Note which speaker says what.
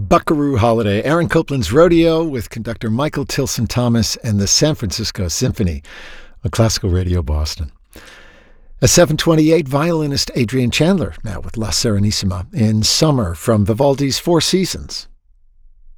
Speaker 1: Buckaroo Holiday, Aaron Copland's Rodeo with conductor Michael Tilson Thomas and the San Francisco Symphony on Classical Radio Boston. At 7:28, violinist Adrian Chandler, now with La Serenissima, in Summer from Vivaldi's Four Seasons.